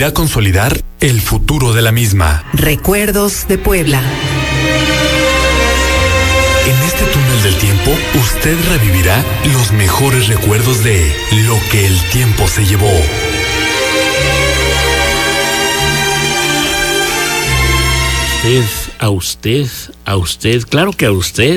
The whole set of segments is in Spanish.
permitirá consolidar el futuro de la misma. Recuerdos de Puebla. En este túnel del tiempo, usted revivirá los mejores recuerdos de lo que el tiempo se llevó. A usted, claro que a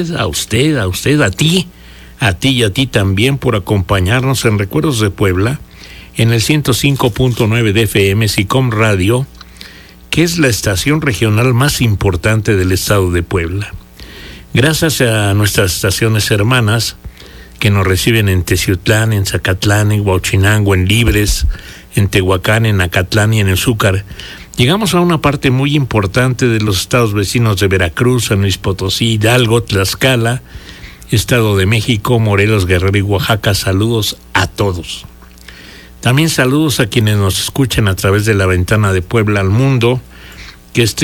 ti y a ti también por acompañarnos en Recuerdos de Puebla, en el 105.9 de FM SICOM Radio, que es la estación regional más importante del estado de Puebla. Gracias a nuestras estaciones hermanas que nos reciben en Teciutlán, en Zacatlán, en Huachinango, en Libres, en Tehuacán, en Acatlán y en el Zúcar, llegamos a una parte muy importante de los estados vecinos de Veracruz, San Luis Potosí, Hidalgo, Tlaxcala, Estado de México, Morelos, Guerrero y Oaxaca. Saludos a todos. También saludos a quienes nos escuchan a través de la ventana de Puebla al mundo, que es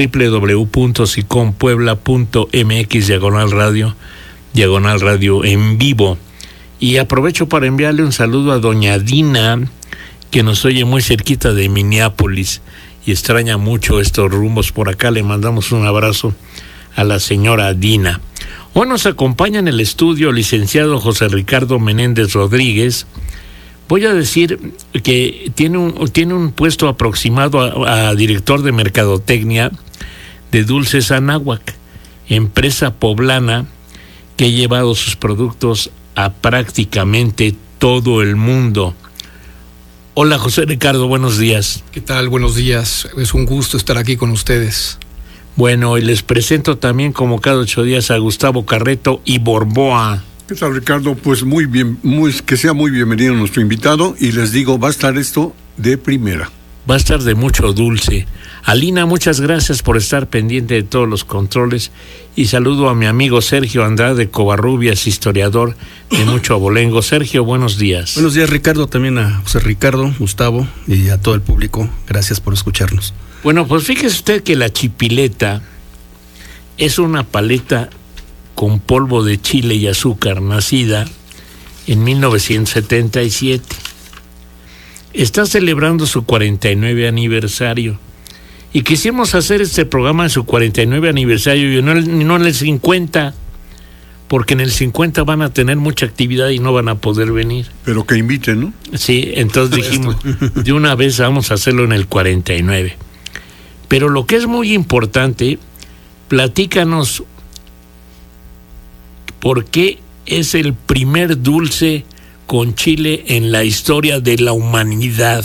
www.sicompuebla.mx/radio en vivo. Y aprovecho para enviarle un saludo a doña Dina, que nos oye muy cerquita de Minneapolis y extraña mucho estos rumbos por acá. Le mandamos un abrazo a la señora Dina. Hoy nos acompaña en el estudio el licenciado José Ricardo Menéndez Rodríguez. Voy a decir que tiene un puesto aproximado a director de mercadotecnia de Dulces Anáhuac, empresa poblana que ha llevado sus productos a prácticamente todo el mundo. Hola José Ricardo, buenos días. ¿Qué tal? Buenos días. Es un gusto estar aquí con ustedes. Bueno, y les presento también, como cada 8 días, a Gustavo Carreto y Borboa. ¿Qué tal, Ricardo? Pues muy bien, que sea muy bienvenido nuestro invitado, y les digo, va a estar esto de primera. Va a estar de mucho dulce. Alina, muchas gracias por estar pendiente de todos los controles, y saludo a mi amigo Sergio Andrade Covarrubias, historiador de mucho abolengo. Sergio, buenos días. Buenos días, Ricardo, también a José Ricardo, Gustavo y a todo el público. Gracias por escucharnos. Bueno, pues fíjese usted que la chipileta es una paleta con polvo de chile y azúcar, nacida en 1977. Está celebrando su 49 aniversario. Y quisimos hacer este programa en su 49 aniversario y no en el 50, porque en el 50 van a tener mucha actividad y no van a poder venir. Pero que inviten, ¿no? Sí, entonces dijimos, de una vez vamos a hacerlo en el 49. Pero lo que es muy importante, platícanos por qué es el primer dulce con chile en la historia de la humanidad.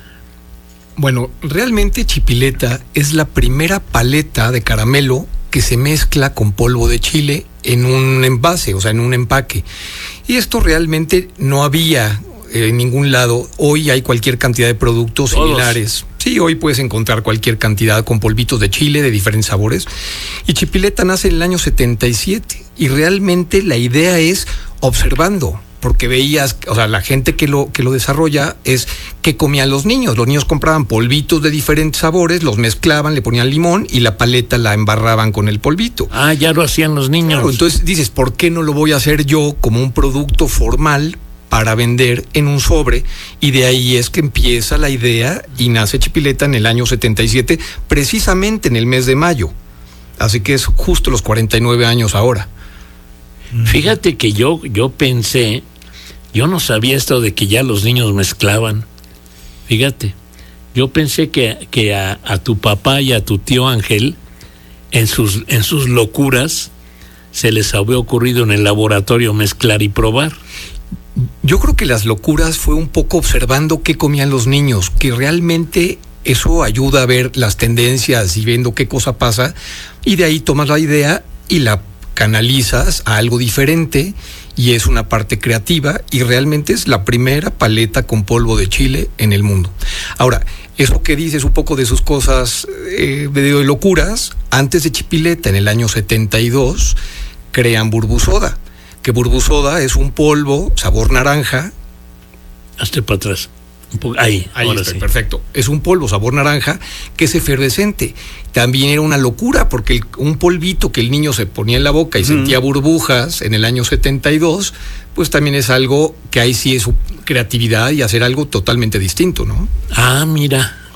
Bueno, realmente chipileta es la primera paleta de caramelo que se mezcla con polvo de chile en un envase, o sea, en un empaque. Y esto realmente no había en ningún lado. Hoy hay cualquier cantidad de productos similares. Sí, hoy puedes encontrar cualquier cantidad con polvitos de chile de diferentes sabores. Y chipileta nace en el año 77. Y realmente la idea es observando, porque veías, o sea, la gente que lo desarrolla es que comían los niños. Los niños compraban polvitos de diferentes sabores, los mezclaban, le ponían limón y la paleta la embarraban con el polvito. Ah, ya lo hacían los niños. Claro, entonces dices, ¿por qué no lo voy a hacer yo como un producto formal para vender en un sobre? Y de ahí es que empieza la idea y nace chipileta en el año 77, precisamente en el mes de mayo. Así que es justo los 49 años ahora. Fíjate que yo pensé, yo no sabía esto de que ya los niños mezclaban. Fíjate, yo pensé que a tu papá y a tu tío Ángel, en sus locuras, se les había ocurrido en el laboratorio mezclar y probar. Yo creo que las locuras fue un poco observando qué comían los niños, que realmente eso ayuda a ver las tendencias y viendo qué cosa pasa, y de ahí tomas la idea y la canalizas a algo diferente, y es una parte creativa, y realmente es la primera paleta con polvo de chile en el mundo. Ahora, eso que dices un poco de sus cosas de locuras, antes de chipileta, en el año 72, crean burbusoda, que burbusoda es un polvo sabor naranja. Hazte para atrás. Ahí está, sí. Perfecto. Es un polvo sabor naranja que es efervescente. También era una locura porque un polvito que el niño se ponía en la boca y sentía burbujas en el año 72, pues también es algo que ahí sí es su creatividad y hacer algo totalmente distinto, ¿no? Ah, mira,